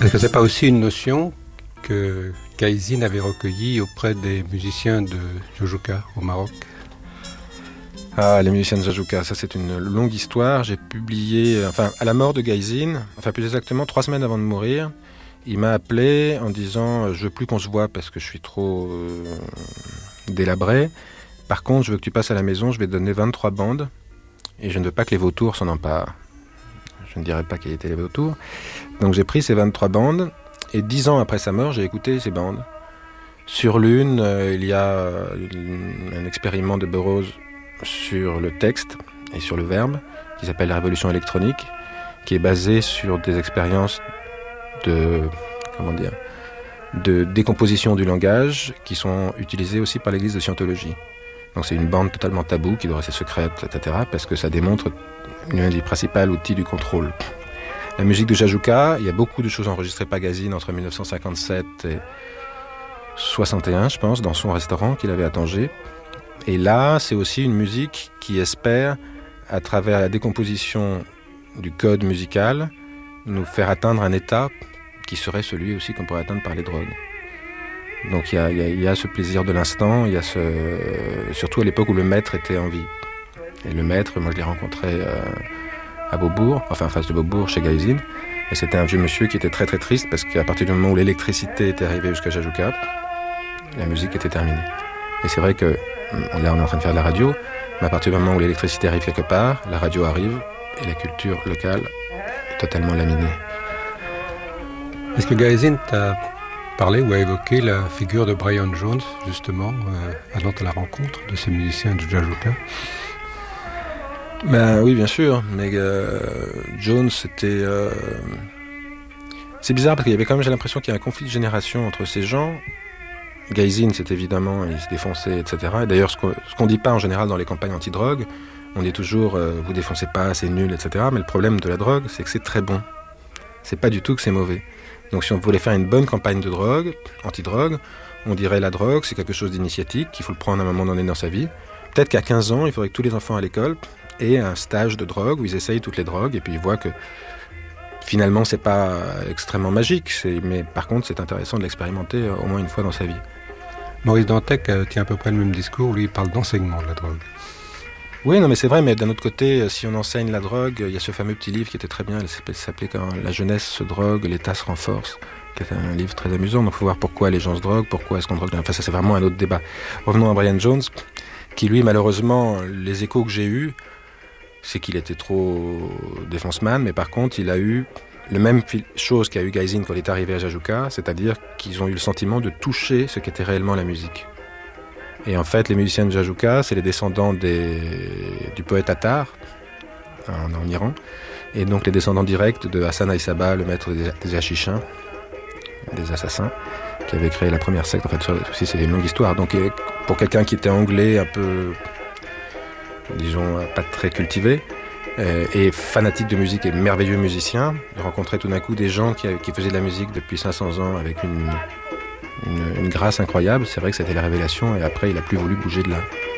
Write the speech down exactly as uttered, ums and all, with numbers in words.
Est-ce que c'est pas aussi une notion que Gaïzine avait recueillie auprès des musiciens de Jojouka au Maroc? Ah, les musiciens de Jajouka, ça c'est une longue histoire. J'ai publié, enfin, à la mort de Gaïzine, enfin plus exactement trois semaines avant de mourir, il m'a appelé en disant « Je veux plus qu'on se voit parce que je suis trop euh, délabré. Par contre, je veux que tu passes à la maison, je vais te donner vingt-trois bandes et je ne veux pas que les vautours s'en emparent. » Je ne dirais pas quels étaient les vautours. Donc j'ai pris ces vingt-trois bandes et dix ans après sa mort, j'ai écouté ces bandes. Sur l'une, euh, il y a euh, un expériment de Burroughs sur le texte et sur le verbe, qui s'appelle la révolution électronique, qui est basée sur des expériences de, comment dire, de décomposition du langage qui sont utilisées aussi par l'église de Scientologie. Donc c'est une bande totalement taboue qui doit rester secrète, et cetera, parce que ça démontre l'un des principaux outils du contrôle. La musique de Jajouka, il y a beaucoup de choses enregistrées par Gaïzine entre dix-neuf cent cinquante-sept et soixante et un, je pense, dans son restaurant qu'il avait à Tanger. Et là, c'est aussi une musique qui espère, à travers la décomposition du code musical, nous faire atteindre un état qui serait celui aussi qu'on pourrait atteindre par les drogues. Donc il y a, y a, y a ce plaisir de l'instant, il y a ce, surtout à l'époque où le maître était en vie. Et le maître, moi je l'ai rencontré euh, à Beaubourg, enfin en face de Beaubourg, chez Gaïzine. Et c'était un vieux monsieur qui était très très triste parce qu'à partir du moment où l'électricité était arrivée jusqu'à Jajouka, la musique était terminée. Et c'est vrai que là, on est en train de faire de la radio, mais à partir du moment où l'électricité arrive quelque part, la radio arrive et la culture locale est totalement laminée. Est-ce que Gaïzine t'a parlé ou a évoqué la figure de Brian Jones, justement, euh, allant à la rencontre de ces musiciens de Jajouka? Ben oui, bien sûr, mais euh, Jones, c'était... Euh... C'est bizarre parce qu'il y avait quand même, j'ai l'impression qu'il y a un conflit de génération entre ces gens. Gaïzine, c'est évidemment, il se défonçait, et cetera. Et d'ailleurs, ce qu'on, ce qu'on dit pas en général dans les campagnes anti-drogue, on dit toujours euh, vous défoncez pas, c'est nul, et cetera. Mais le problème de la drogue, c'est que c'est très bon. C'est pas du tout que c'est mauvais. Donc si on voulait faire une bonne campagne de drogue, anti-drogue, on dirait la drogue, c'est quelque chose d'initiatique, qu'il faut le prendre à un moment donné dans sa vie. Peut-être qu'à quinze ans, il faudrait que tous les enfants à l'école aient un stage de drogue où ils essayent toutes les drogues et puis ils voient que finalement, c'est pas extrêmement magique, c'est, mais par contre, c'est intéressant de l'expérimenter au moins une fois dans sa vie. Maurice Dantec tient à peu près le même discours, lui, il parle d'enseignement de la drogue. Oui, non, mais c'est vrai, mais d'un autre côté, si on enseigne la drogue, il y a ce fameux petit livre qui était très bien, il s'appelait quand La jeunesse se drogue, l'État se renforce, qui était un livre très amusant, donc il faut voir pourquoi les gens se droguent, pourquoi est-ce qu'on drogue. Enfin, ça, c'est vraiment un autre débat. Revenons à Brian Jones, qui lui, malheureusement, les échos que j'ai eus, c'est qu'il était trop défonce-man, mais par contre, il a eu le même chose qu'a eu Gaïzine quand il est arrivé à Jajouka, c'est-à-dire qu'ils ont eu le sentiment de toucher ce qu'était réellement la musique. Et en fait, les musiciens de Jajouka, c'est les descendants des, du poète Attar, en, en Iran, et donc les descendants directs de Hassan Aïssaba, le maître des, des Hachichins, des assassins, qui avait créé la première secte. En fait, aussi, c'est une longue histoire. Donc, pour quelqu'un qui était anglais, un peu, disons, pas très cultivé, euh, et fanatique de musique et merveilleux musicien, de rencontrer tout d'un coup des gens qui, qui faisaient de la musique depuis cinq cents ans avec une, une, une grâce incroyable. C'est vrai que c'était la révélation, et après, il n'a plus voulu bouger de là.